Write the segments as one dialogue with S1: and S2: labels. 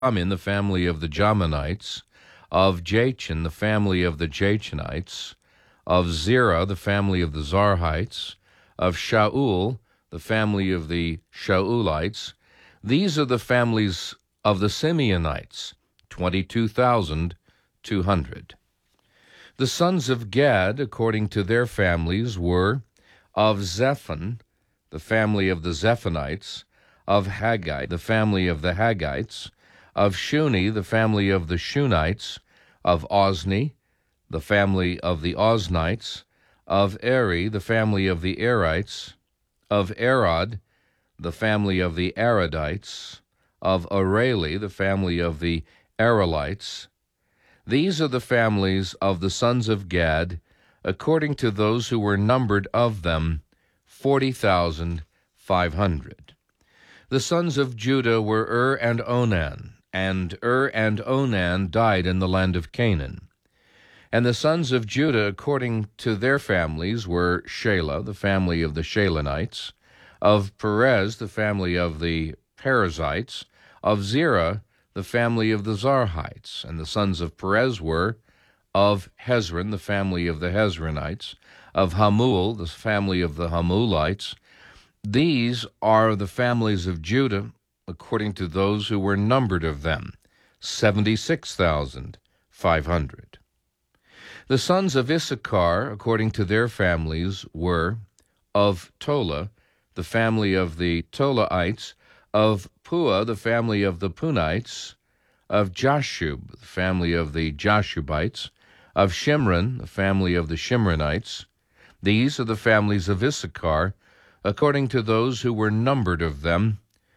S1: Jamin, the family of the Jaminites, of Jachin, the family of the Jachinites, of Zerah, the family of the Zarhites, of Shaul, the family of the Shaulites. These are the families of the Simeonites, 22,200. The sons of Gad, according to their families, were of Zephon, the family of the Zephonites, of Haggai, the family of the Haggites, of Shuni, the family of the Shunites, of Ozni, the family of the Oznites, of Eri, the family of the Erites, of Arad, the family of the Aradites, of Areli, the family of the Aralites. These are the families of the sons of Gad, according to those who were numbered of them, 40,500. The sons of Judah were and Onan, and and Onan died in the land of Canaan. And the sons of Judah, according to their families, were Shelah, the family of the Shelonites, of Perez, the family of the Perizzites, of Zerah, the family of the Zarhites. And the sons of Perez were of Hezron, the family of the Hezronites, of Hamul, the family of the Hamulites. These are the families of Judah, according to those who were numbered of them, 76,500. The sons of Issachar, according to their families, were of Tola, the family of the Tolaites, of Pua, the family of the Punites, of Jashub, the family of the Jashubites, of Shimron, the family of the Shimronites. These are the families of Issachar, according to those who were numbered of them,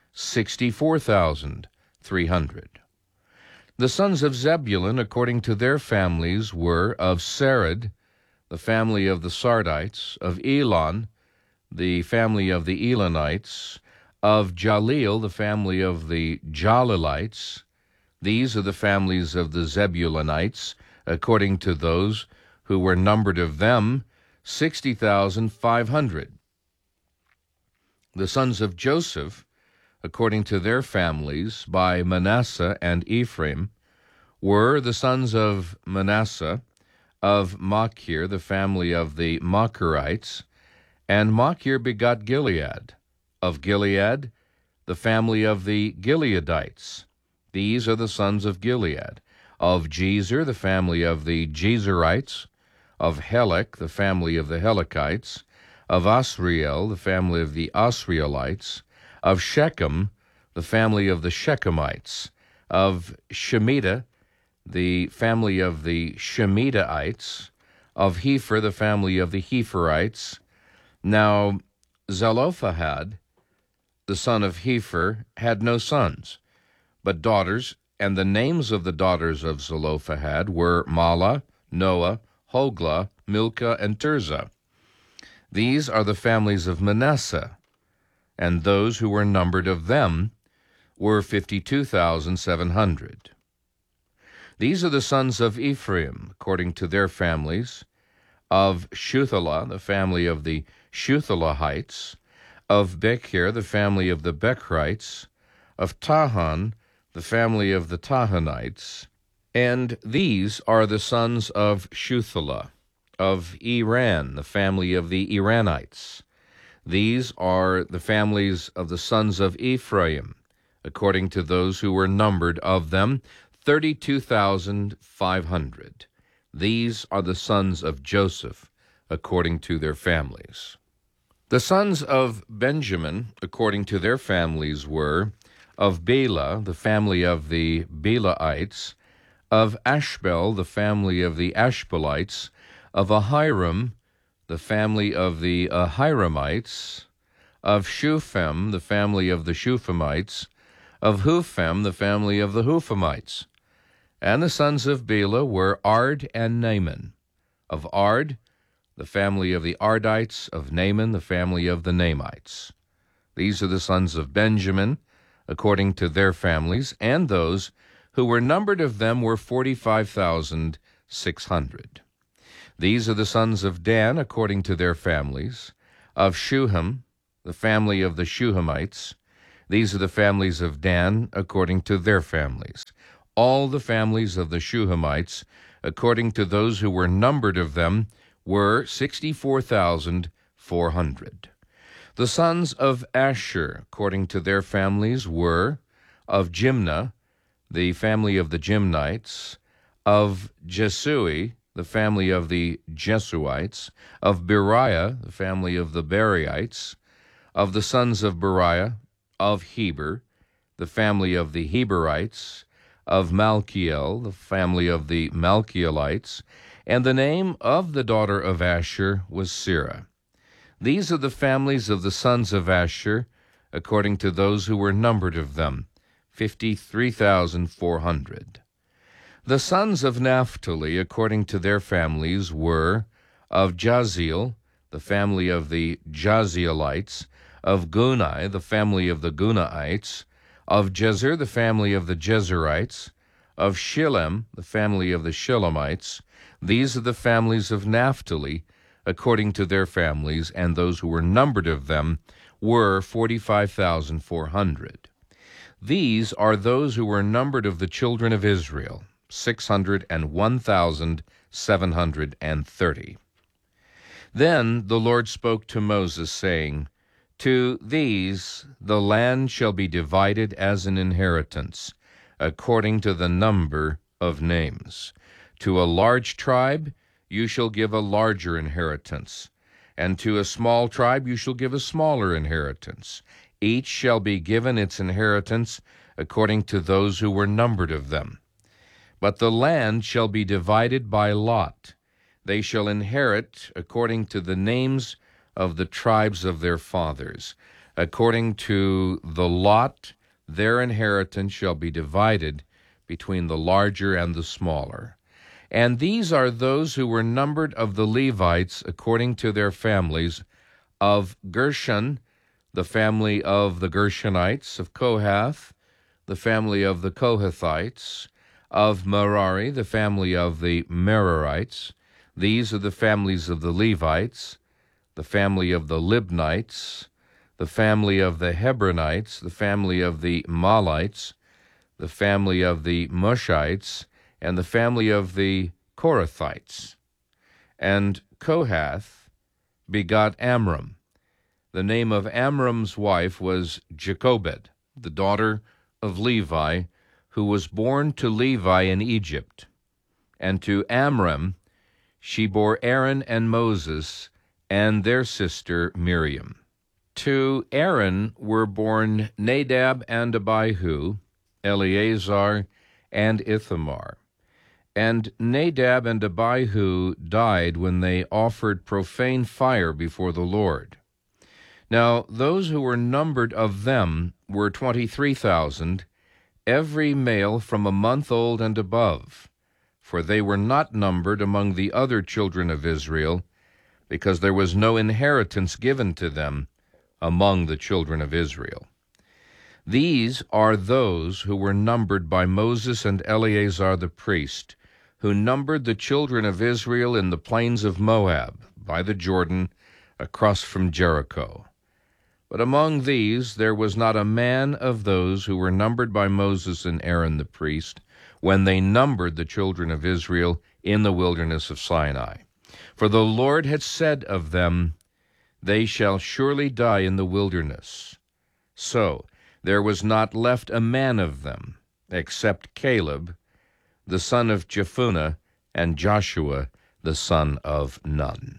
S1: 64,300. The sons of Zebulun, according to their families, were of Sarid, the family of the Sardites, of Elon, the family of the Elonites, of Jaleel, the family of the Jalilites. These are the families of the Zebulunites, according to those who were numbered of them, 60,500. The sons of Joseph, according to their families, by Manasseh and Ephraim, were the sons of Manasseh, of Machir, the family of the Machirites, and Machir begot Gilead. Of Gilead, the family of the Gileadites. These are the sons of Gilead. Of Jezer, the family of the Jezerites. Of Helek, the family of the Helekites. Of Asriel, the family of the Asrielites. Of Shechem, the family of the Shechemites. Of Shemitah, the family of the Shemidaites. Of Hepher, the family of the Hepherites. Now Zelophehad, the son of Hepher, had no sons, but daughters, and the names of the daughters of Zelophehad were Mahlah, Noah, Hoglah, Milcah, and Tirzah. These are the families of Manasseh, and those who were numbered of them were 52,700. These are the sons of Ephraim, according to their families, of Shuthelah, the family of the Shuthelahites, of Bechir, the family of the Bechrites, of Tahan, the family of the Tahanites. And these are the sons of Shuthelah, of Iran, the family of the Iranites. These are the families of the sons of Ephraim, according to those who were numbered of them, 32,500. These are the sons of Joseph, according to their families. The sons of Benjamin, according to their families, were of Bela, the family of the Belaites, of Ashbel, the family of the Ashbelites, of Ahiram, the family of the Ahiramites, of Shuphem, the family of the Shuphamites, of Huphem, the family of the Huphamites. And the sons of Bela were Ard and Naaman. Of Ard, the family of the Ardites, of Naaman, the family of the Naamites. These are the sons of Benjamin, according to their families, and those who were numbered of them were 45,600. These are the sons of Dan, according to their families, of Shuham, the family of the Shuhamites, These are the families of Dan, according to their families. All the families of the Shuhamites, according to those who were numbered of them, were 64,400. The sons of Asher, according to their families, were of Jimnah, the family of the Jimnites, of Jesui, the family of the Jesuites, of Beriah, the family of the Beriites, of the sons of Beriah, of Heber, the family of the Heberites, of Malchiel, the family of the Malchielites, and the name of the daughter of Asher was Serah. These are the families of the sons of Asher, according to those who were numbered of them, 53,400. The sons of Naphtali, according to their families, were of Jaziel, the family of the Jazielites, of Guni, the family of the Gunaites, of Jezer, the family of the Jezerites, of Shillem, the family of the Shillemites. These are the families of Naphtali, according to their families, and those who were numbered of them were 45,400. These are those who were numbered of the children of Israel, 601,730. Then the Lord spoke to Moses, saying, To these the land shall be divided as an inheritance, according to the number of names. To a large tribe you shall give a larger inheritance, and to a small tribe you shall give a smaller inheritance. Each shall be given its inheritance according to those who were numbered of them. But the land shall be divided by lot. They shall inherit according to the names of the tribes of their fathers. According to the lot, their inheritance shall be divided between the larger and the smaller. And these are those who were numbered of the Levites according to their families, of Gershon, the family of the Gershonites, of Kohath, the family of the Kohathites, of Merari, the family of the Merarites. These are the families of the Levites, the family of the Libnites, the family of the Hebronites, the family of the Malites, the family of the Mushites, and the family of the Korathites. And Kohath begot Amram. The name of Amram's wife was Jochebed, the daughter of Levi, who was born to Levi in Egypt. And to Amram she bore Aaron and Moses and their sister Miriam. To Aaron were born Nadab and Abihu, Eleazar and Ithamar. And Nadab and Abihu died when they offered profane fire before the Lord. Now those who were numbered of them were 23,000, every male from a month old and above, for they were not numbered among the other children of Israel, because there was no inheritance given to them among the children of Israel. These are those who were numbered by Moses and Eleazar the priest, who numbered the children of Israel in the plains of Moab, by the Jordan, across from Jericho. But among these there was not a man of those who were numbered by Moses and Aaron the priest, when they numbered the children of Israel in the wilderness of Sinai. For the Lord had said of them, They shall surely die in the wilderness. So there was not left a man of them, except Caleb, the son of Jephunneh, and Joshua, the son of Nun.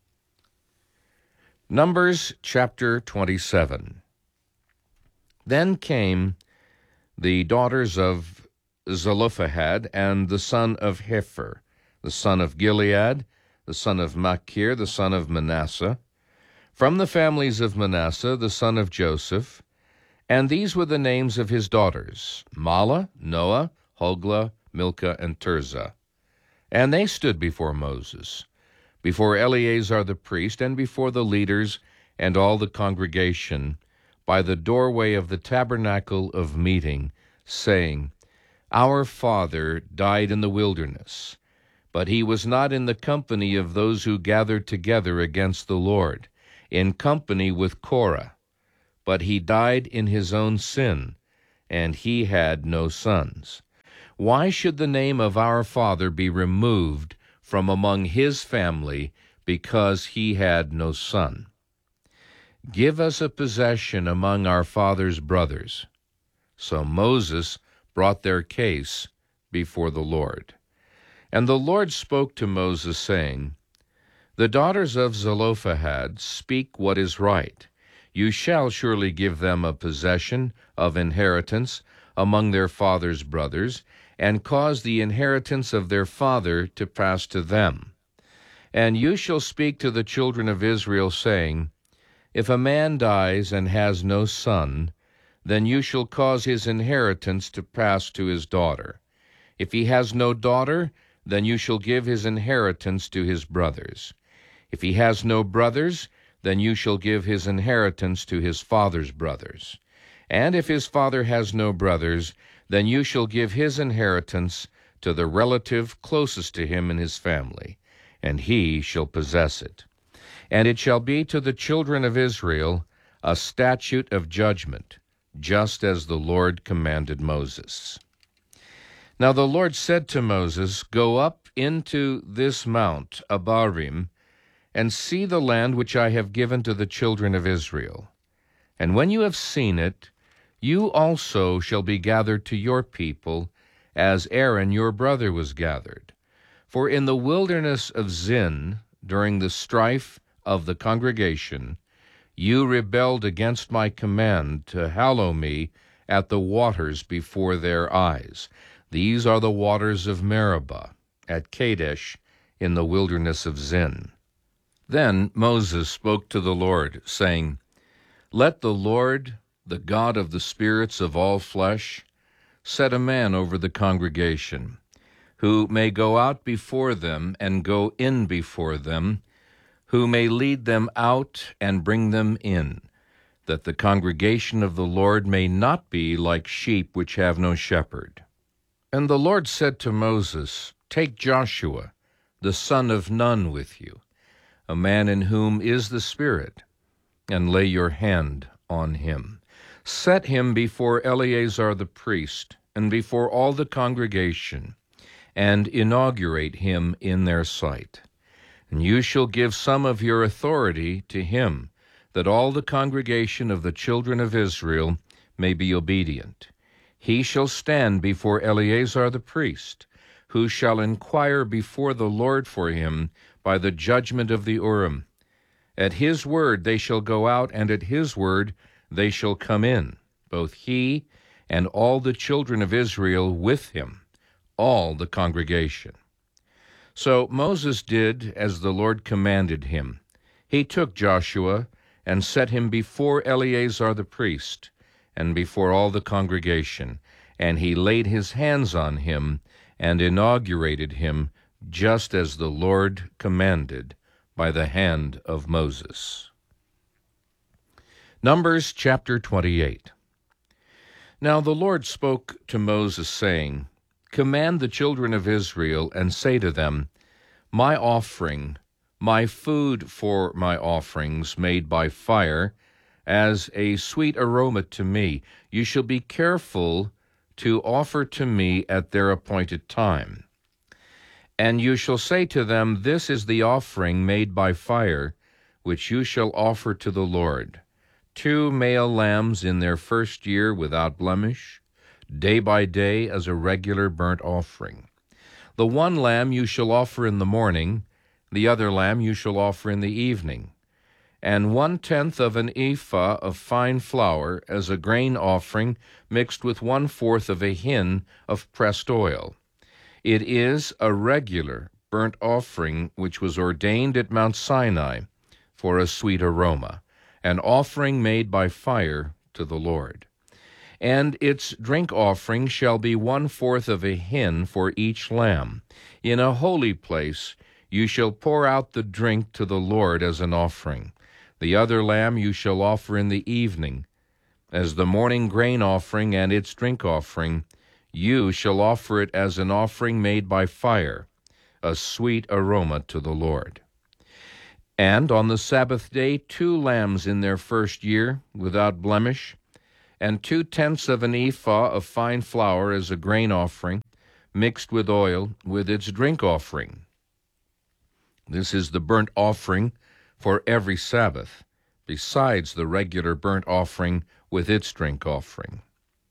S1: Numbers chapter 27. Then came the daughters of Zelophehad, and the son of Hepher, the son of Gilead, the son of Machir, the son of Manasseh, from the families of Manasseh, the son of Joseph. And these were the names of his daughters, Mahlah, Noah, Hoglah, Milcah, and Tirzah. And they stood before Moses, before Eleazar the priest, and before the leaders and all the congregation, by the doorway of the tabernacle of meeting, saying, Our father died in the wilderness, but he was not in the company of those who gathered together against the Lord, in company with Korah. but he died in his own sin, and he had no sons. Why should the name of our father be removed from among his family because he had no son? Give us a possession among our father's brothers. So Moses brought their case before the Lord. And the Lord spoke to Moses, saying, The daughters of Zelophehad speak what is right. You shall surely give them a possession of inheritance among their father's brothers, and cause the inheritance of their father to pass to them. And you shall speak to the children of Israel, saying, If a man dies and has no son, then you shall cause his inheritance to pass to his daughter. If he has no daughter, then you shall give his inheritance to his brothers. If he has no brothers, then you shall give his inheritance to his father's brothers. And if his father has no brothers, then you shall give his inheritance to the relative closest to him in his family, and he shall possess it. And it shall be to the children of Israel a statute of judgment, just as the Lord commanded Moses. Now the Lord said to Moses, Go up into this mount, Abarim, and see the land which I have given to the children of Israel. And when you have seen it, you also shall be gathered to your people, as Aaron your brother was gathered. For in the wilderness of Zin, during the strife of the congregation, you rebelled against my command to hallow me at the waters before their eyes. These are the waters of Meribah, at Kadesh, in the wilderness of Zin. Then Moses spoke to the Lord, saying, Let the Lord, the God of the spirits of all flesh, set a man over the congregation, who may go out before them and go in before them, who may lead them out and bring them in, that the congregation of the Lord may not be like sheep which have no shepherd. And the Lord said to Moses, Take Joshua, the son of Nun, with you, a man in whom is the Spirit, and lay your hand on him. Set him before Eleazar the priest, and before all the congregation, and inaugurate him in their sight. And you shall give some of your authority to him, that all the congregation of the children of Israel may be obedient. He shall stand before Eleazar the priest, who shall inquire before the Lord for him by the judgment of the Urim. At his word they shall go out, and at his word they shall come in, both he and all the children of Israel with him, all the congregation. So Moses did as the Lord commanded him. He took Joshua and set him before Eleazar the priest, and before all the congregation, and he laid his hands on him and inaugurated him, just as the Lord commanded by the hand of Moses. Numbers chapter 28. Now the Lord spoke to Moses, saying, Command the children of Israel, and say to them, My offering, my food for my offerings made by fire, as a sweet aroma to me, you shall be careful to offer to me at their appointed time. And you shall say to them, This is the offering made by fire, which you shall offer to the Lord. 2 male lambs in their first year without blemish, day by day as a regular burnt offering. The one lamb you shall offer in the morning, the other lamb you shall offer in the evening. And 1/10 of an ephah of fine flour as a grain offering mixed with 1/4 of a hin of pressed oil. It is a regular burnt offering which was ordained at Mount Sinai for a sweet aroma, an offering made by fire to the Lord. And its drink offering shall be 1/4 of a hin for each lamb. In a holy place you shall pour out the drink to the Lord as an offering. The other lamb you shall offer in the evening, as the morning grain offering and its drink offering. You shall offer it as an offering made by fire, a sweet aroma to the Lord. And on the Sabbath day 2 lambs in their first year, without blemish, and 2/10 of an ephah of fine flour as a grain offering, mixed with oil, with its drink offering. This is the burnt offering for every Sabbath, besides the regular burnt offering with its drink offering.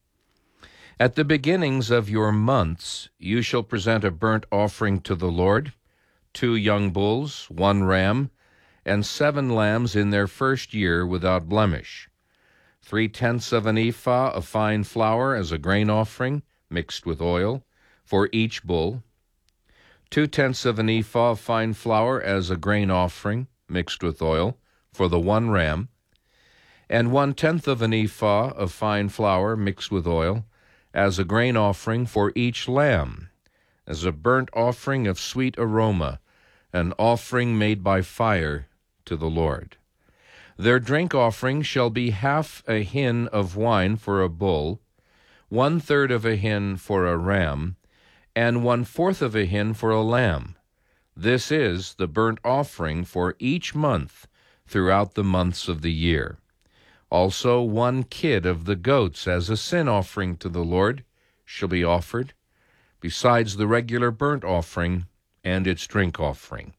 S1: At the beginnings of your months you shall present a burnt offering to the Lord, 2 young bulls, 1 ram, and 7 lambs in their first year without blemish, 3/10 of an ephah of fine flour as a grain offering, mixed with oil, for each bull, 2/10 of an ephah of fine flour as a grain offering, mixed with oil, for the 1 ram, and 1/10 of an ephah of fine flour mixed with oil, as a grain offering for each lamb, as a burnt offering of sweet aroma, an offering made by fire to the Lord. Their drink offering shall be half a hin of wine for a bull, 1/3 of a hin for a ram, and 1/4 of a hin for a lamb. This is the burnt offering for each month throughout the months of the year. Also 1 kid of the goats as a sin offering to the Lord shall be offered, besides the regular burnt offering and its drink offering.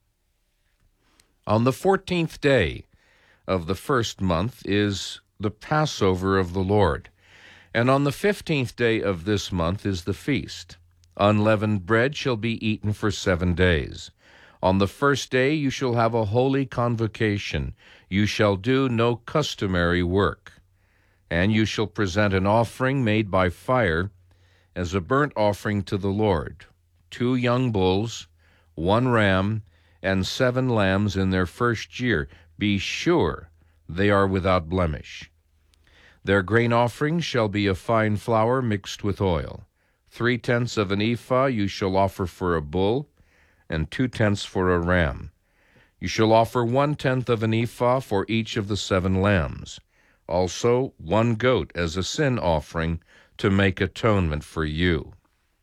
S1: On the 14th day of the first month is the Passover of the Lord, and on the 15th day of this month is the feast. Unleavened bread shall be eaten for 7 days. On the first day you shall have a holy convocation. You shall do no customary work. And you shall present an offering made by fire as a burnt offering to the Lord, 2 young bulls, 1 ram, and 7 lambs in their first year. Be sure they are without blemish. Their grain offering shall be of fine flour mixed with oil. 3/10 of an ephah you shall offer for a bull, and 2/10 for a ram. You shall offer 1/10 of an ephah for each of the 7 lambs. Also 1 goat as a sin offering to make atonement for you.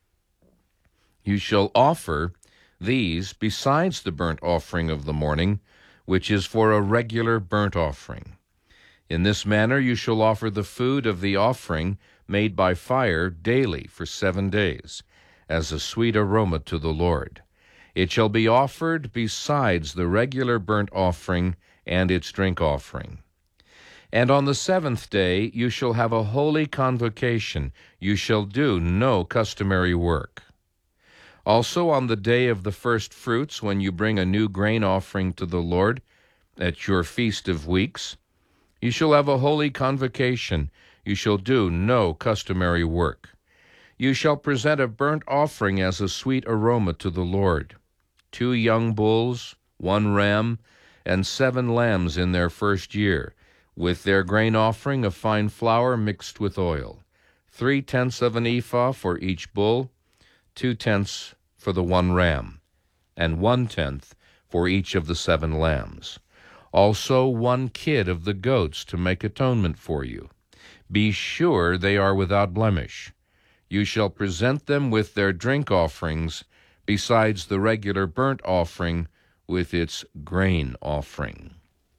S1: You shall offer these besides the burnt offering of the morning, which is for a regular burnt offering. In this manner you shall offer the food of the offering made by fire daily for 7 days, as a sweet aroma to the Lord. It shall be offered besides the regular burnt offering and its drink offering. And on the 7th day you shall have a holy convocation. You shall do no customary work. Also on the day of the first fruits, when you bring a new grain offering to the Lord at your feast of weeks, you shall have a holy convocation. You shall do no customary work. You shall present a burnt offering as a sweet aroma to the Lord, 2 young bulls, 1 ram, and 7 lambs in their first year, with their grain offering of fine flour mixed with oil, 3/10 of an ephah for each bull, 2/10 for the 1 ram, and 1/10 for each of the 7 lambs. Also 1 kid of the goats to make atonement for you. Be sure they are without blemish. You shall present them with their drink offerings, besides the regular burnt offering with its grain offering.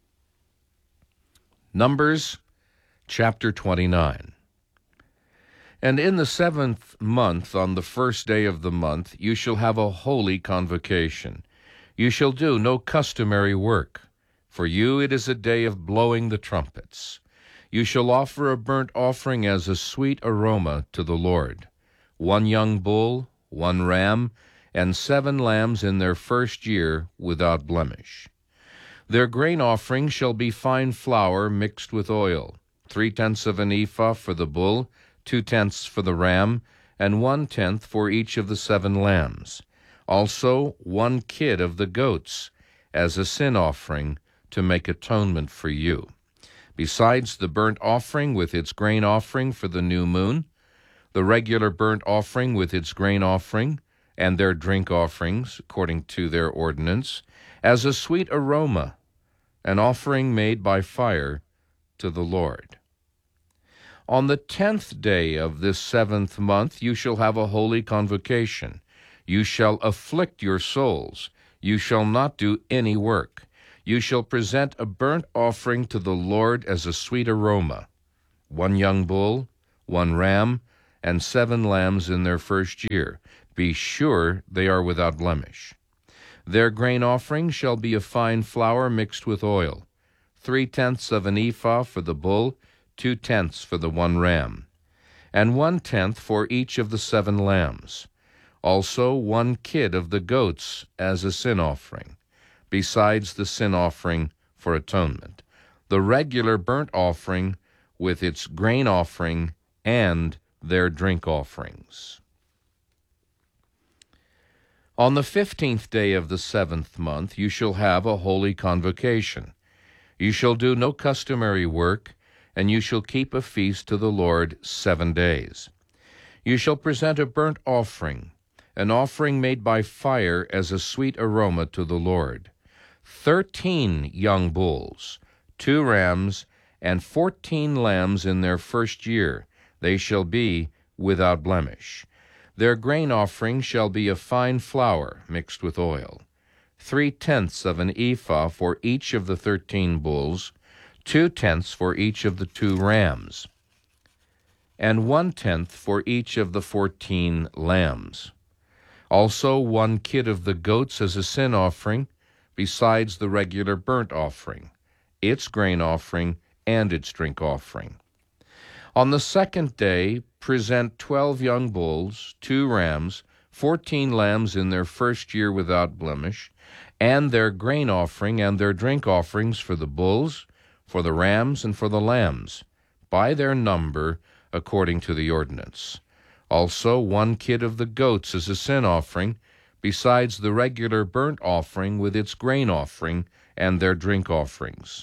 S1: Numbers chapter 29. And in the 7th month, on the first day of the month, you shall have a holy convocation. You shall do no customary work. For you it is a day of blowing the trumpets. You shall offer a burnt offering as a sweet aroma to the Lord, 1 young bull, 1 ram, and 7 lambs in their first year without blemish. Their grain offering shall be fine flour mixed with oil, 3/10 of an ephah for the bull, 2/10 for the ram, and 1/10 for each of the 7 lambs. Also 1 kid of the goats as a sin offering to make atonement for you. Besides the burnt offering with its grain offering for the new moon, the regular burnt offering with its grain offering, and their drink offerings, according to their ordinance, as a sweet aroma, an offering made by fire to the Lord. On the 10th day of this 7th month you shall have a holy convocation. You shall afflict your souls. You shall not do any work. You shall present a burnt offering to the Lord as a sweet aroma, 1 young bull, 1 ram, and 7 lambs in their first year. Be sure they are without blemish. Their grain offering shall be of fine flour mixed with oil, 3/10 of an ephah for the bull, 2/10 for the 1 ram, and 1/10 for each of the 7 lambs. Also 1 kid of the goats as a sin offering, besides the sin offering for atonement, the regular burnt offering with its grain offering and their drink offerings. On the 15th day of the 7th month you shall have a holy convocation. You shall do no customary work, and you shall keep a feast to the Lord 7 days. You shall present a burnt offering, an offering made by fire as a sweet aroma to the Lord, 13 young bulls, 2 rams, and 14 lambs in their first year. They shall be without blemish. Their grain offering shall be of fine flour mixed with oil, 3/10 of an ephah for each of the 13 bulls, 2/10 for each of the 2 rams, and 1/10 for each of the 14 lambs. Also 1 kid of the goats as a sin offering, besides the regular burnt offering, its grain offering, and its drink offering. On the 2nd day, present 12 young bulls, 2 rams, 14 lambs in their first year without blemish, and their grain offering and their drink offerings for the bulls, for the rams, and for the lambs, by their number, according to the ordinance. Also 1 kid of the goats as a sin offering, besides the regular burnt offering with its grain offering and their drink offerings.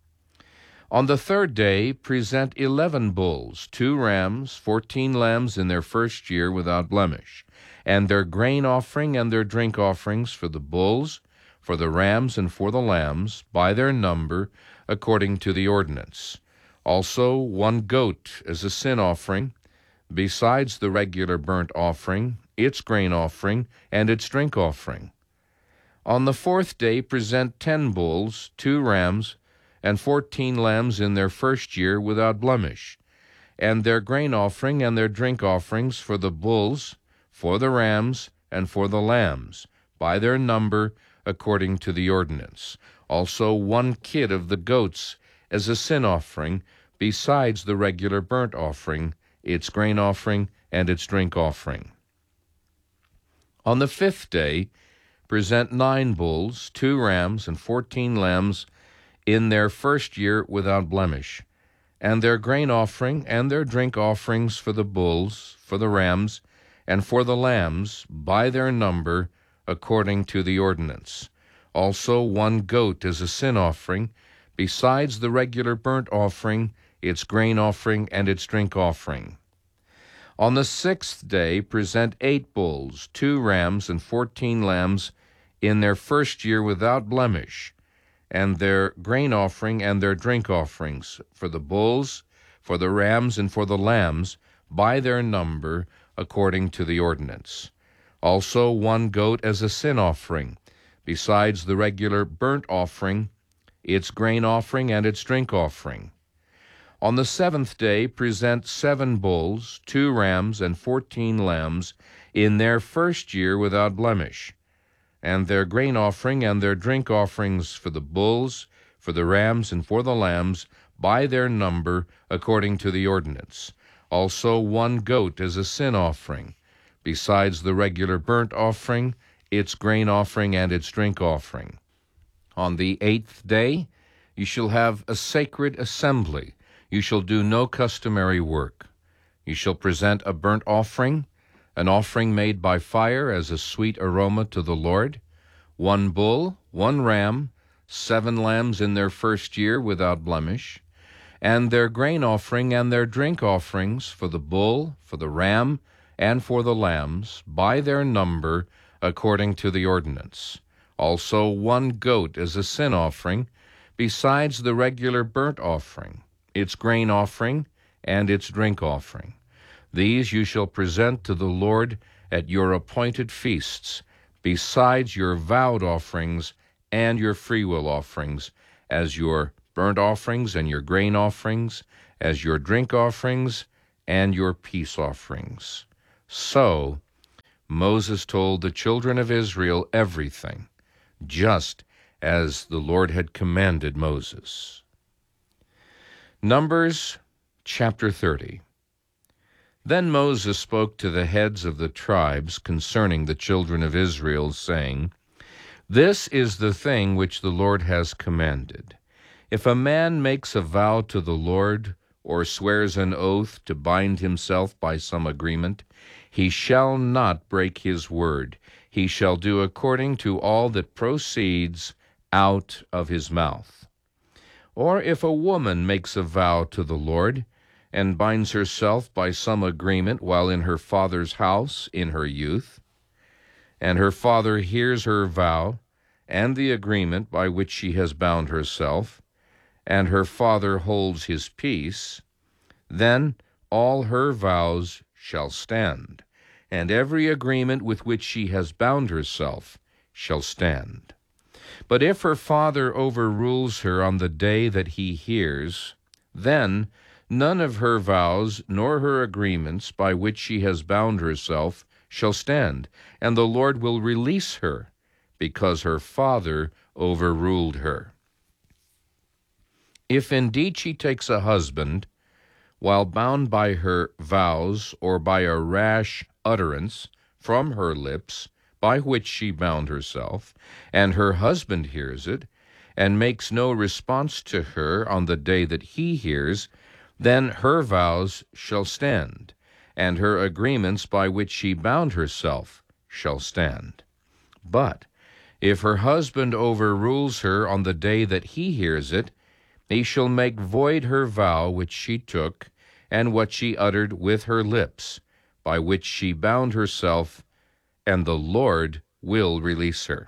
S1: On the 3rd day, present 11 bulls, 2 rams, 14 lambs in their first year without blemish, and their grain offering and their drink offerings for the bulls, for the rams, and for the lambs, by their number, according to the ordinance. Also 1 goat as a sin offering, besides the regular burnt offering, its grain offering, and its drink offering. On the 4th day, present 10 bulls, 2 rams, and 14 lambs in their first year without blemish, and their grain offering and their drink offerings for the bulls, for the rams, and for the lambs, by their number, according to the ordinance. Also 1 kid of the goats as a sin offering, besides the regular burnt offering, its grain offering, and its drink offering. On the 5th day, present 9 bulls, 2 rams, and 14 lambs in their first year without blemish, and their grain offering and their drink offerings for the bulls, for the rams, and for the lambs, by their number, according to the ordinance. Also 1 goat as a sin offering, besides the regular burnt offering, its grain offering, and its drink offering. On the 6th day, present 8 bulls, 2 rams, and 14 lambs in their first year without blemish, and their grain offering and their drink offerings for the bulls, for the rams, and for the lambs, by their number, according to the ordinance. Also 1 goat as a sin offering, besides the regular burnt offering, its grain offering, and its drink offering. On the 7th day, present 7 bulls, 2 rams, and 14 lambs in their first year without blemish, and their grain offering and their drink offerings for the bulls, for the rams, and for the lambs, by their number, according to the ordinance. Also 1 goat as a sin offering, besides the regular burnt offering, its grain offering, and its drink offering. On the 8th day, you shall have a sacred assembly. You shall do no customary work. You shall present a burnt offering, an offering made by fire as a sweet aroma to the Lord, 1 bull, 1 ram, 7 lambs in their first year without blemish, and their grain offering and their drink offerings for the bull, for the ram, and for the lambs, by their number, according to the ordinance. Also 1 goat as a sin offering, besides the regular burnt offering, its grain offering, and its drink offering. These you shall present to the Lord at your appointed feasts, besides your vowed offerings and your freewill offerings, as your burnt offerings and your grain offerings, as your drink offerings and your peace offerings. So Moses told the children of Israel everything, just as the Lord had commanded Moses. Numbers chapter 30. Then Moses spoke to the heads of the tribes concerning the children of Israel, saying, This is the thing which the Lord has commanded. If a man makes a vow to the Lord, or swears an oath to bind himself by some agreement, he shall not break his word. He shall do according to all that proceeds out of his mouth. Or if a woman makes a vow to the Lord, and binds herself by some agreement while in her father's house in her youth, and her father hears her vow and the agreement by which she has bound herself, and her father holds his peace, then all her vows shall stand, and every agreement with which she has bound herself shall stand. But if her father overrules her on the day that he hears, then none of her vows nor her agreements by which she has bound herself shall stand, and the Lord will release her, because her father overruled her. If indeed she takes a husband, while bound by her vows or by a rash utterance from her lips, by which she bound herself, and her husband hears it, and makes no response to her on the day that he hears, then her vows shall stand, and her agreements by which she bound herself shall stand. But if her husband overrules her on the day that he hears it, he shall make void her vow which she took, and what she uttered with her lips, by which she bound herself, and the Lord will release her.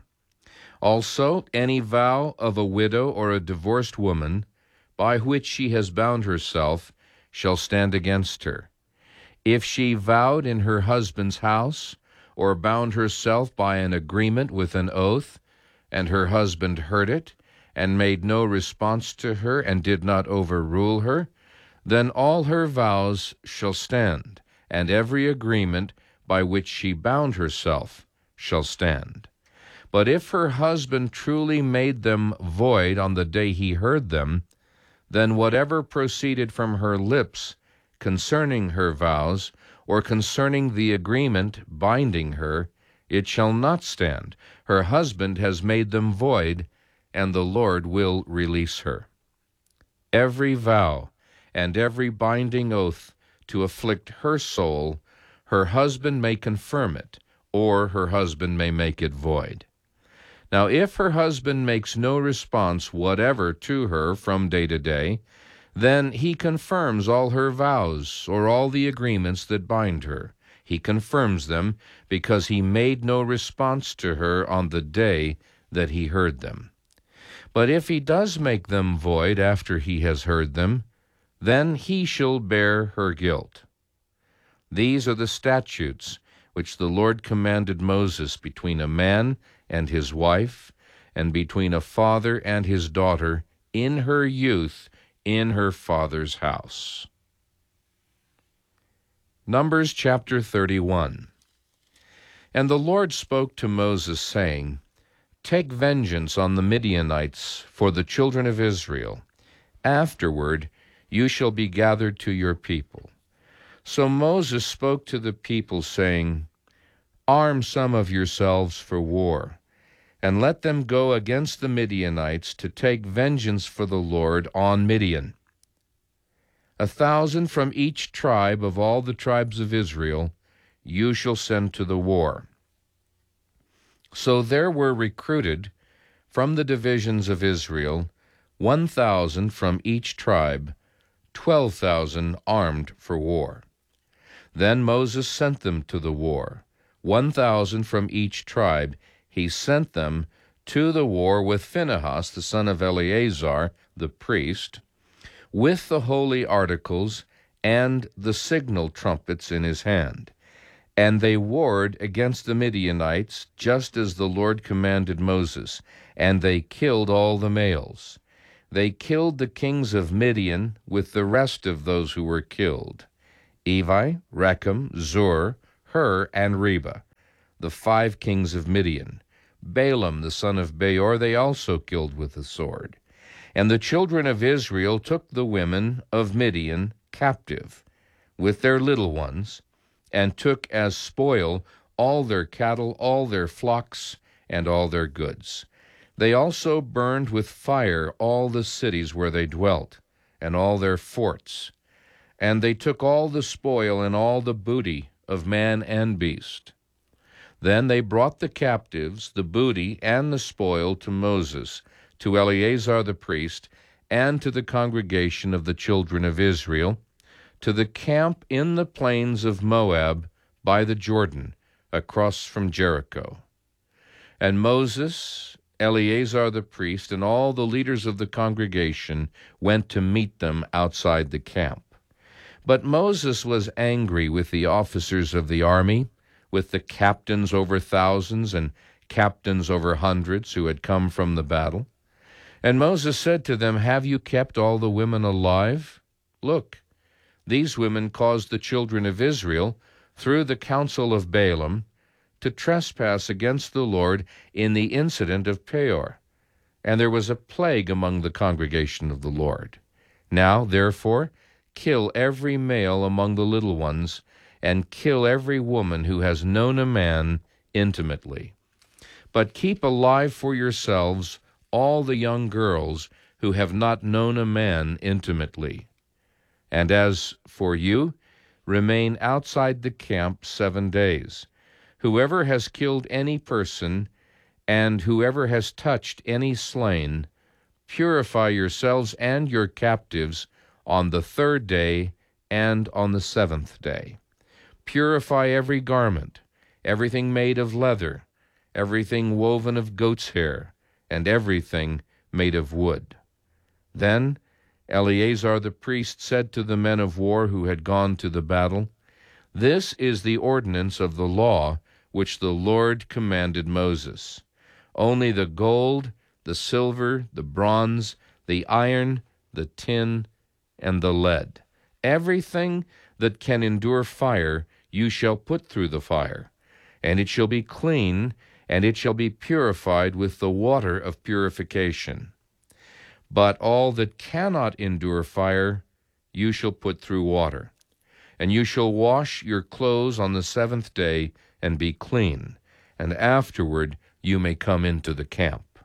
S1: Also, any vow of a widow or a divorced woman, by which she has bound herself, shall stand against her. If she vowed in her husband's house, or bound herself by an agreement with an oath, and her husband heard it, and made no response to her, and did not overrule her, then all her vows shall stand, and every agreement by which she bound herself shall stand. But if her husband truly made them void on the day he heard them, then whatever proceeded from her lips concerning her vows, or concerning the agreement binding her, it shall not stand. Her husband has made them void, and the Lord will release her. Every vow and every binding oath to afflict her soul, her husband may confirm it, or her husband may make it void. Now, if her husband makes no response whatever to her from day to day, then he confirms all her vows or all the agreements that bind her. He confirms them because he made no response to her on the day that he heard them. But if he does make them void after he has heard them, then he shall bear her guilt. These are the statutes which the Lord commanded Moses between a man and his wife, and between a father and his daughter in her youth in her father's house. Numbers chapter 31. And the Lord spoke to Moses, saying, Take vengeance on the Midianites for the children of Israel. Afterward you shall be gathered to your people. So Moses spoke to the people, saying, Arm some of yourselves for war, and let them go against the Midianites to take vengeance for the Lord on Midian. 1,000 from each tribe of all the tribes of Israel you shall send to the war. So there were recruited from the divisions of Israel 1,000 from each tribe, 12,000 armed for war. Then Moses sent them to the war, 1,000 from each tribe. He sent them to the war with Phinehas, the son of Eleazar, the priest, with the holy articles and the signal trumpets in his hand. And they warred against the Midianites, just as the Lord commanded Moses, and they killed all the males. They killed the kings of Midian with the rest of those who were killed: Evi, Rechem, Zur, Hur, and Reba, the 5 kings of Midian. Balaam the son of Beor they also killed with the sword. And the children of Israel took the women of Midian captive, with their little ones, and took as spoil all their cattle, all their flocks, and all their goods. They also burned with fire all the cities where they dwelt, and all their forts. And they took all the spoil and all the booty of man and beast. Then they brought the captives, the booty, and the spoil to Moses, to Eleazar the priest, and to the congregation of the children of Israel, to the camp in the plains of Moab by the Jordan, across from Jericho. And Moses, Eleazar the priest, and all the leaders of the congregation went to meet them outside the camp. But Moses was angry with the officers of the army, with the captains over thousands and captains over hundreds who had come from the battle. And Moses said to them, "Have you kept all the women alive? Look, these women caused the children of Israel, through the counsel of Balaam, to trespass against the Lord in the incident of Peor. And there was a plague among the congregation of the Lord. Now, therefore, kill every male among the little ones, and kill every woman who has known a man intimately. But keep alive for yourselves all the young girls who have not known a man intimately. And as for you, remain outside the camp 7 days. Whoever has killed any person, and whoever has touched any slain, purify yourselves and your captives on the 3rd day and on the 7th day. Purify every garment, everything made of leather, everything woven of goat's hair, and everything made of wood." Then Eleazar the priest said to the men of war who had gone to the battle, "This is the ordinance of the law which the Lord commanded Moses. Only the gold, the silver, the bronze, the iron, the tin, and the lead, everything that can endure fire, you shall put through the fire, and it shall be clean, and it shall be purified with the water of purification. But all that cannot endure fire, you shall put through water. And you shall wash your clothes on the 7th day and be clean, and afterward you may come into the camp."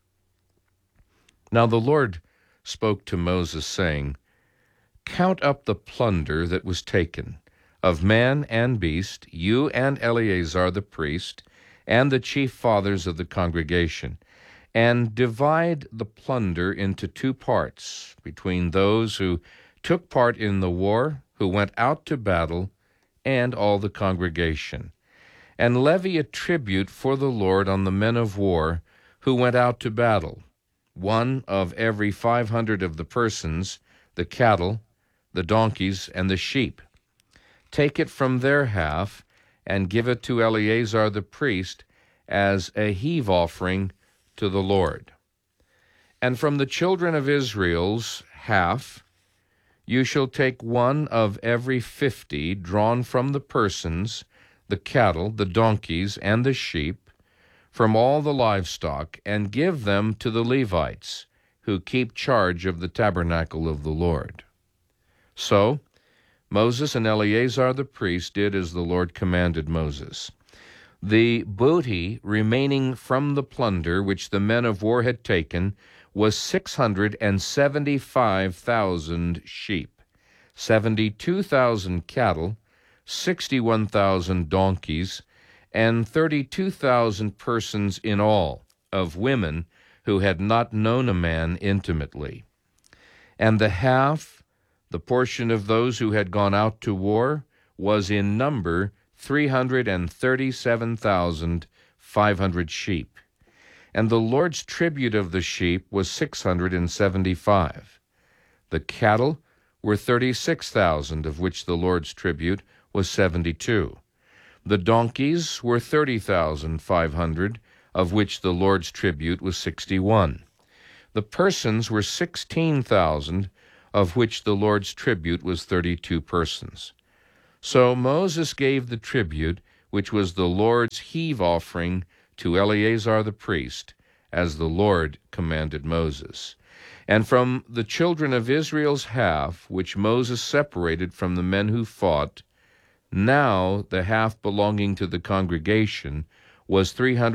S1: Now the Lord spoke to Moses, saying, "Count up the plunder that was taken, of man and beast, you and Eleazar the priest, and the chief fathers of the congregation, and divide the plunder into 2 parts, between those who took part in the war, who went out to battle, and all the congregation. And levy a tribute for the Lord on the men of war who went out to battle, 1 of every 500 of the persons, the cattle, the donkeys, and the sheep. Take it from their half, and give it to Eleazar the priest as a heave offering to the Lord. And from the children of Israel's half, you shall take 1 of every 50 drawn from the persons, the cattle, the donkeys, and the sheep, from all the livestock, and give them to the Levites, who keep charge of the tabernacle of the Lord." So Moses and Eleazar the priest did as the Lord commanded Moses. The booty remaining from the plunder which the men of war had taken was 675,000 sheep, 72,000 cattle, 61,000 donkeys, and 32,000 persons in all, of women who had not known a man intimately. And the half, the portion of those who had gone out to war, was in number 337,500 sheep. And the Lord's tribute of the sheep was 675. The cattle were 36,000, of which the Lord's tribute was 72. The donkeys were 30,500, of which the Lord's tribute was 61. The persons were 16,000, of which the Lord's tribute was 32 persons. So Moses gave the tribute, which was the Lord's heave offering, to Eleazar the priest, as the Lord commanded Moses. And from the children of Israel's half, which Moses separated from the men who fought, now the half belonging to the congregation was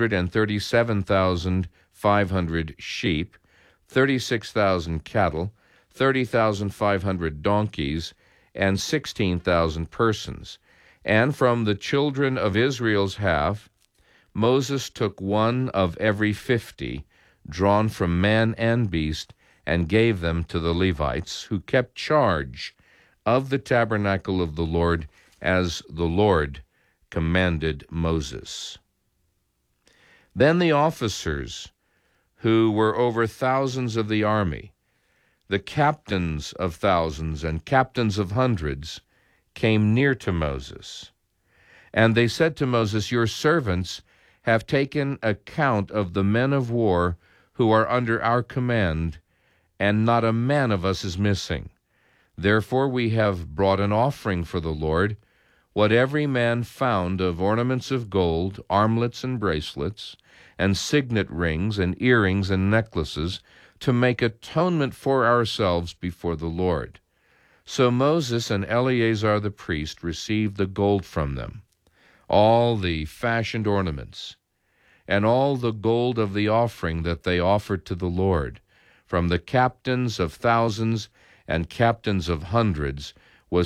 S1: 337,500 sheep, 36,000 cattle, 30,500 donkeys, and 16,000 persons. And from the children of Israel's half, Moses took one of every 50, drawn from man and beast, and gave them to the Levites, who kept charge of the tabernacle of the Lord, as the Lord commanded Moses. Then the officers, who were over thousands of the army, the captains of thousands and captains of hundreds, came near to Moses. And they said to Moses, "Your servants have taken account of the men of war who are under our command, and not a man of us is missing. Therefore we have brought an offering for the Lord, what every man found of ornaments of gold, armlets and bracelets, and signet rings and earrings and necklaces, to make atonement for ourselves before the Lord." So Moses and Eleazar the priest received the gold from them, all the fashioned ornaments, and all the gold of the offering that they offered to the Lord, from the captains of thousands and captains of hundreds, was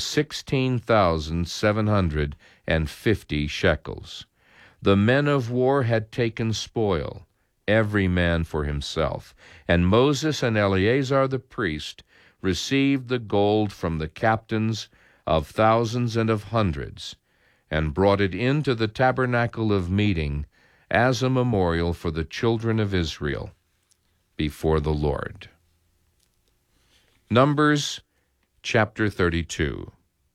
S1: 16,750 shekels. The men of war had taken spoil, every man for himself, and Moses and Eleazar the priest received the gold from the captains of thousands and of hundreds, and brought it into the tabernacle of meeting as a memorial for the children of Israel before the Lord. Numbers chapter 32.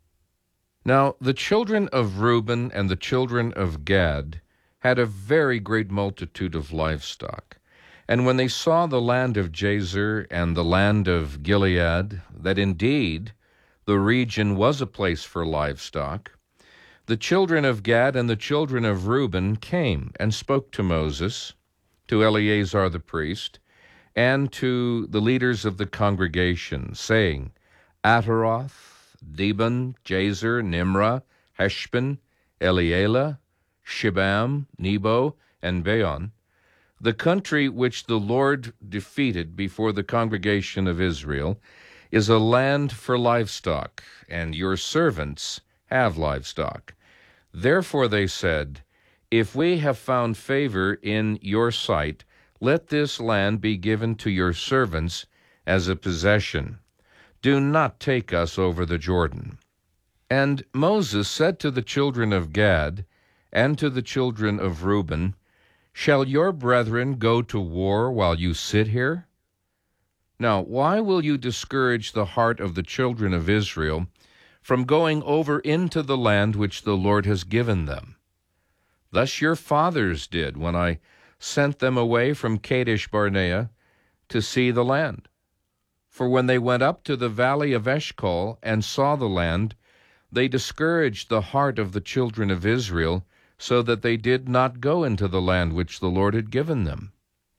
S1: Now the children of Reuben and the children of Gad had a very great multitude of livestock. And when they saw the land of Jazer and the land of Gilead, that indeed the region was a place for livestock, the children of Gad and the children of Reuben came and spoke to Moses, to Eleazar the priest, and to the leaders of the congregation, saying, Ataroth, Dibon, Jazer, Nimrah, Heshbon, Elealeh, Shibam, Nebo, and Beon, the country which the Lord defeated before the congregation of Israel, is a land for livestock, and your servants have livestock. Therefore they said, If we have found favor in your sight, let this land be given to your servants as a possession. Do not take us over the Jordan. And Moses said to the children of Gad and to the children of Reuben, Shall your brethren go to war while you sit here? Now, why will you discourage the heart of the children of Israel from going over into the land which the Lord has given them? Thus your fathers did when I sent them away from Kadesh Barnea to see the land. For when they went up to the valley of Eshcol and saw the land, they discouraged the heart of the children of Israel, so that they did not go into the land which the Lord had given them.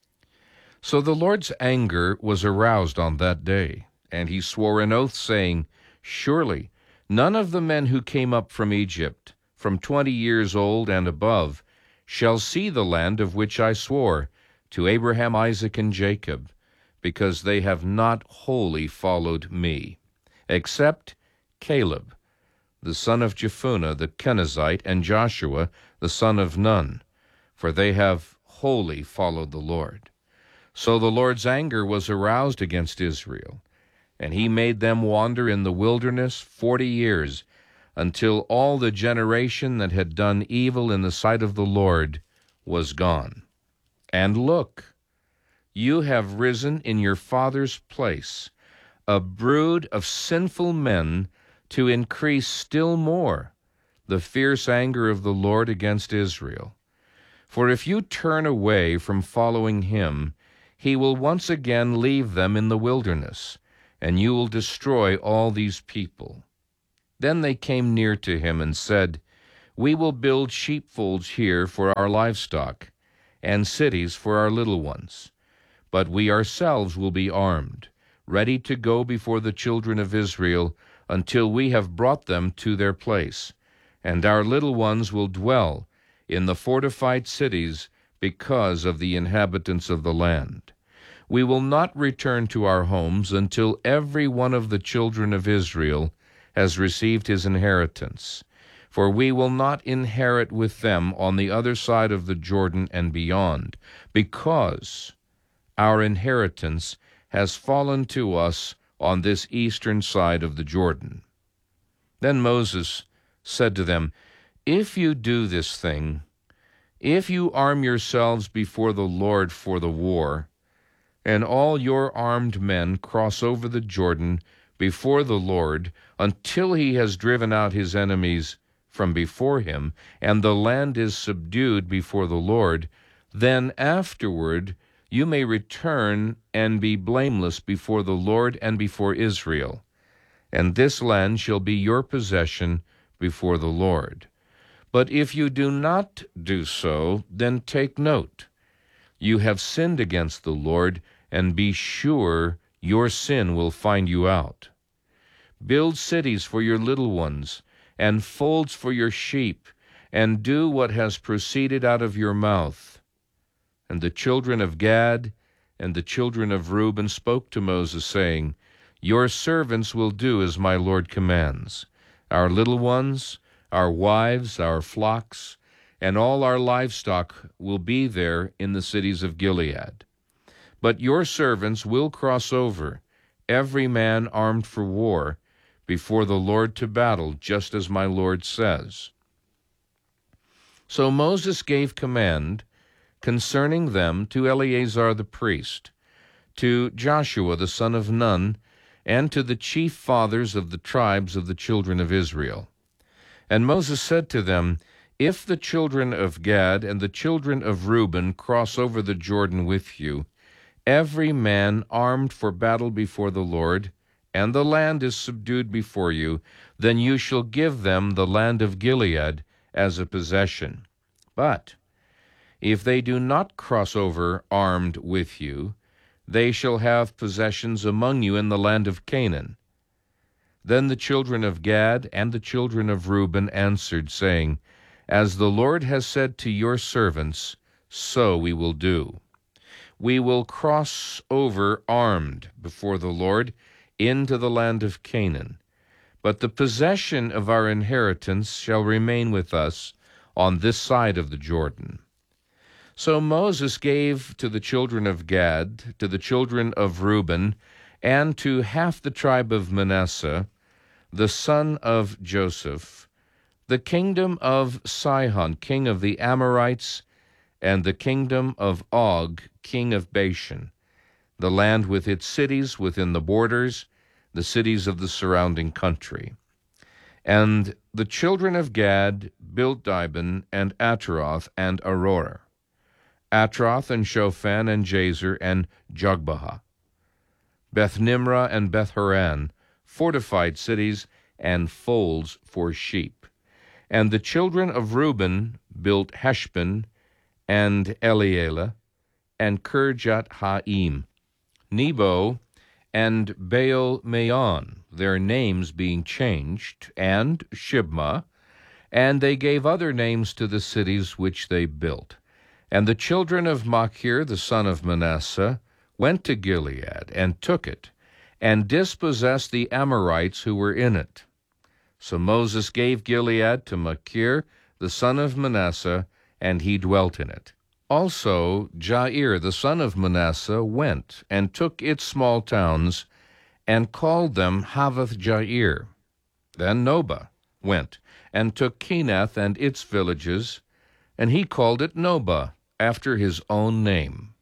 S1: So the Lord's anger was aroused on that day, and he swore an oath, saying, Surely none of the men who came up from Egypt, from 20 years old and above, shall see the land of which I swore to Abraham, Isaac, and Jacob, because they have not wholly followed me, except Caleb, the son of Jephunneh the Kenizzite, and Joshua, the son of Nun, for they have wholly followed the Lord. So the Lord's anger was aroused against Israel, and he made them wander in the wilderness 40 years, until all the generation that had done evil in the sight of the Lord was gone. And look, you have risen in your father's place, a brood of sinful men, to increase still more, the fierce anger of the Lord against Israel. For if you turn away from following him, he will once again leave them in the wilderness, and you will destroy all these people." Then they came near to him and said, "We will build sheepfolds here for our livestock, and cities for our little ones. But we ourselves will be armed, ready to go before the children of Israel until we have brought them to their place, and our little ones will dwell in the fortified cities because of the inhabitants of the land. We will not return to our homes until every one of the children of Israel has received his inheritance, for we will not inherit with them on the other side of the Jordan and beyond, because our inheritance has fallen to us on this eastern side of the Jordan." Then Moses said to them, "If you do this thing, if you arm yourselves before the Lord for the war, and all your armed men cross over the Jordan before the Lord until he has driven out his enemies from before him, and the land is subdued before the Lord, then afterward you may return and be blameless before the Lord and before Israel, and this land shall be your possession before the Lord. But if you do not do so, then take note. You have sinned against the Lord, and be sure your sin will find you out. Build cities for your little ones, and folds for your sheep, and do what has proceeded out of your mouth." And the children of Gad and the children of Reuben spoke to Moses, saying, "Your servants will do as my Lord commands. Our little ones, our wives, our flocks, and all our livestock will be there in the cities of Gilead. But your servants will cross over, every man armed for war, before the Lord to battle, just as my Lord says." So Moses gave command concerning them to Eleazar the priest, to Joshua the son of Nun, and to the chief fathers of the tribes of the children of Israel. And Moses said to them, "If the children of Gad and the children of Reuben cross over the Jordan with you, every man armed for battle before the Lord, and the land is subdued before you, then you shall give them the land of Gilead as a possession. But if they do not cross over armed with you, they shall have possessions among you in the land of Canaan." Then the children of Gad and the children of Reuben answered, saying, "As the Lord has said to your servants, so we will do. We will cross over armed before the Lord into the land of Canaan, but the possession of our inheritance shall remain with us on this side of the Jordan." So Moses gave to the children of Gad, to the children of Reuben, and to half the tribe of Manasseh, the son of Joseph, the kingdom of Sihon, king of the Amorites, and the kingdom of Og, king of Bashan, the land with its cities within the borders, the cities of the surrounding country. And the children of Gad built Dibon and Ataroth and Aroer, Atroth and Shophan and Jazer and Jogbehah, Beth Nimrah and Beth Haran, fortified cities and folds for sheep. And the children of Reuben built Heshbon and Elealeh and Kirjat Haim, Nebo and Baal Meon, their names being changed, and Shibmah, and they gave other names to the cities which they built. And the children of Machir, the son of Manasseh, went to Gilead and took it, and dispossessed the Amorites who were in it. So Moses gave Gilead to Machir, the son of Manasseh, and he dwelt in it. Also Jair, the son of Manasseh, went and took its small towns, and called them Havoth Jair. Then Nobah went and took Kenath and its villages, and he called it Nobah, after his own name.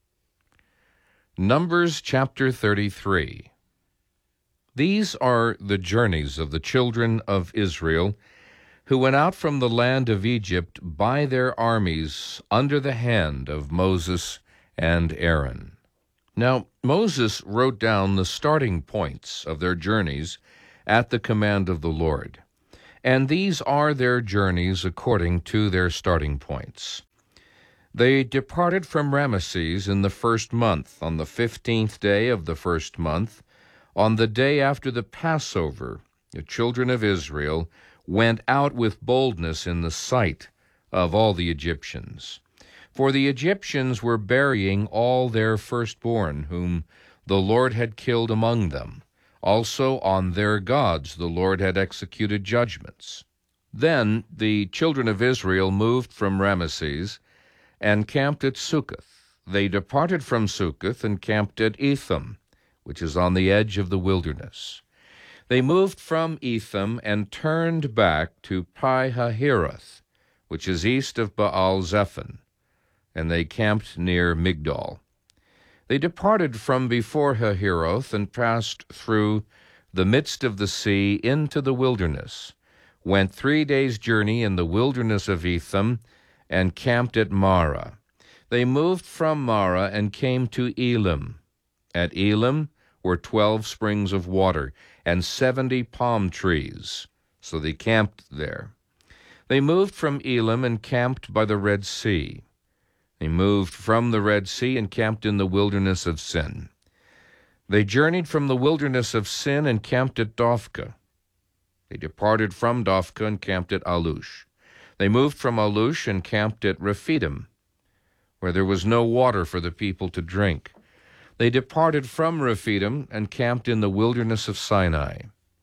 S1: Numbers chapter 33. These are the journeys of the children of Israel who went out from the land of Egypt by their armies under the hand of Moses and Aaron. Now, Moses wrote down the starting points of their journeys at the command of the Lord, and these are their journeys according to their starting points. They departed from Ramesses in the first month, on the 15th day of the first month. On the day after the Passover, the children of Israel went out with boldness in the sight of all the Egyptians. For the Egyptians were burying all their firstborn, whom the Lord had killed among them. Also on their gods the Lord had executed judgments. Then the children of Israel moved from Ramesses and camped at Succoth. They departed from Succoth and camped at Etham, which is on the edge of the wilderness. They moved from Etham and turned back to Pi-hahiroth, which is east of Baal-zephon, and they camped near Migdol. They departed from before Hahiroth and passed through the midst of the sea into the wilderness, went 3 days' journey in the wilderness of Etham, and camped at Marah. They moved from Marah and came to Elim. At Elim were 12 springs of water and 70 palm trees, so they camped there. They moved from Elim and camped by the Red Sea. They moved from the Red Sea and camped in the wilderness of Sin. They journeyed from the wilderness of Sin and camped at Dophkah. They departed from Dophkah and camped at Alush. They moved from Alush and camped at Rephidim, where there was no water for the people to drink. They departed from Rephidim and camped in the wilderness of Sinai.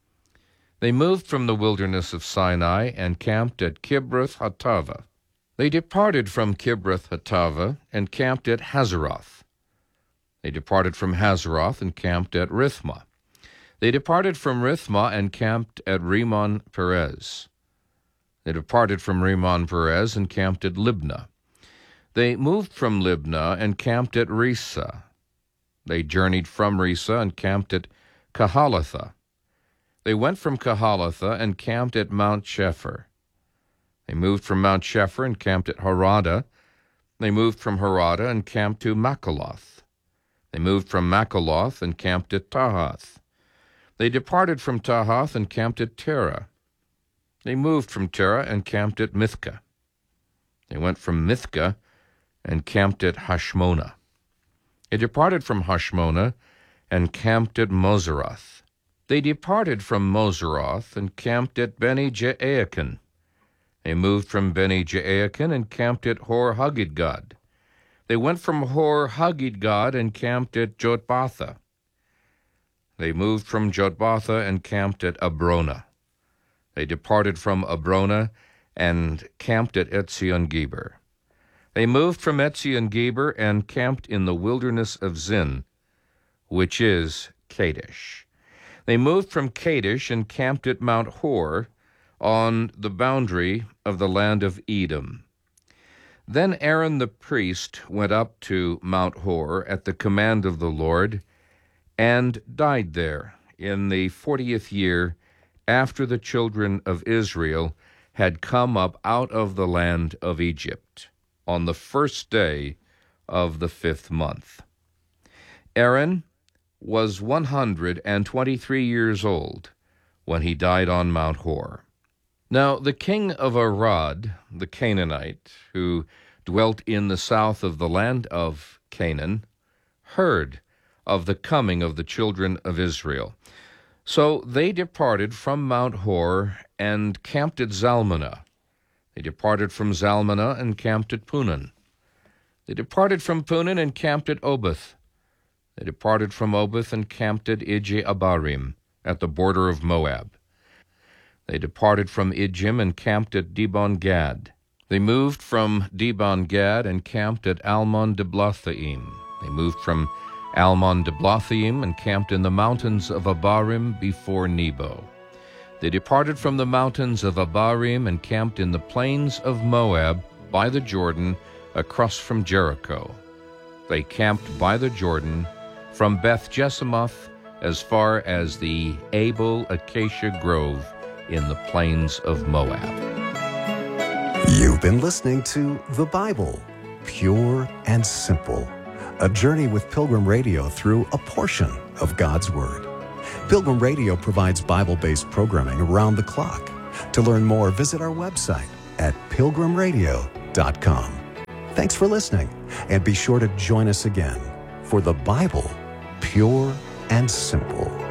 S1: They moved from the wilderness of Sinai and camped at Kibroth Hattava. They departed from Kibroth Hattava and camped at Hazeroth. They departed from Hazeroth and camped at Rithmah. They departed from Rithmah and camped at Rimmon Perez. They departed from Rimmon Perez and camped at Libnah. They moved from Libnah and camped at Risa. They journeyed from Risa and camped at Kahalatha. They went from Kahalatha and camped at Mount Shepher. They moved from Mount Shepher and camped at Harada. They moved from Harada and camped to Makaloth. They moved from Makaloth and camped at Tahath. They departed from Tahath and camped at Terah. They moved from Terah and camped at Mithkah. They went from Mithkah and camped at Hashmonah. They departed from Hashmonah and camped at Moseroth. They departed from Moseroth and camped at Beni Jaakan. They moved from Beni Jaakan and camped at Hor Haggidgad. They went from Hor Haggidgad and camped at Jotbatha. They moved from Jotbatha and camped at Abrona. They departed from Abrona and camped at Etzion-Geber. They moved from Etzion-Geber and camped in the wilderness of Zin, which is Kadesh. They moved from Kadesh and camped at Mount Hor on the boundary of the land of Edom. Then Aaron the priest went up to Mount Hor at the command of the Lord and died there in the 40th year after the children of Israel had come up out of the land of Egypt, on the first day of the 5th month. Aaron was 123 years old when he died on Mount Hor. Now the king of Arad, the Canaanite, who dwelt in the south of the land of Canaan, heard of the coming of the children of Israel. So they departed from Mount Hor and camped at Zalmunna. They departed from Zalmunna and camped at Punon. They departed from Punon and camped at Oboth. They departed from Oboth and camped at Ije-Abarim, at the border of Moab. They departed from Ijim and camped at Dibon-Gad. They moved from Dibon-Gad and camped at Almon-Diblathaim. They moved from Almon-Diblathaim and camped in the mountains of Abarim before Nebo. They departed from the mountains of Abarim and camped in the plains of Moab by the Jordan across from Jericho. They camped by the Jordan from Beth Jesimoth as far as the Abel Acacia Grove in the plains of Moab.
S2: You've been listening to The Bible, Pure and Simple, a journey with Pilgrim Radio through a portion of God's Word. Pilgrim Radio provides Bible-based programming around the clock. To learn more, visit our website at pilgrimradio.com. Thanks for listening, and be sure to join us again for The Bible, Pure and Simple.